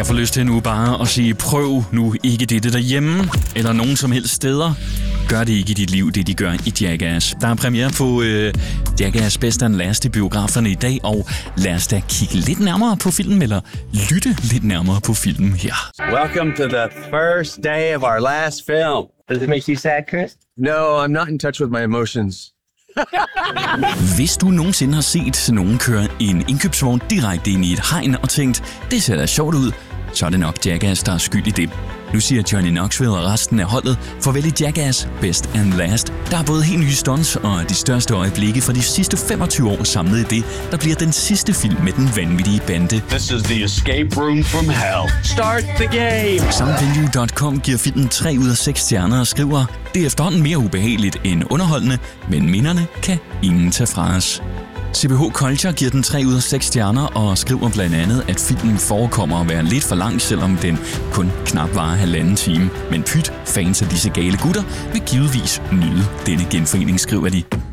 Jeg får lyst til nu bare at sige, prøv nu ikke dette derhjemme, eller nogen som helst steder. Gør det ikke i dit liv, det de gør i Jackass. Der er premiere på Jackass Best and Last i biograferne i dag, og lad os da kigge lidt nærmere på filmen, eller lytte lidt nærmere på filmen her. Welcome to the first day of our last film. Does it make you sad, Chris? No, I'm not in touch with my emotions. Hvis du nogensinde har set nogen køre en indkøbsvogn direkte ind i et hegn og tænkt, det ser da sjovt ud, så er det nok Jackass, der er skyld i det. Nu siger Johnny Knoxville og resten af holdet farvel i Jackass Best and Last. Der er både helt nye stunts og de største øjeblikke fra de sidste 25 år samlet i det, der bliver den sidste film med den vanvittige bande. This is the escape room from hell. Start the game! Soundvenue.com giver filmen 3 ud af 6 stjerner og skriver, det er efterhånden mere ubehageligt end underholdende, men minderne kan ingen tage fra os. CBH Culture giver den 3 ud af 6 stjerner og skriver blandt andet, at filmen forekommer at være lidt for lang, selvom den kun knap varer 1,5 time. Men pyt, fans af disse gale gutter vil givetvis nyde denne genforening, skriver de.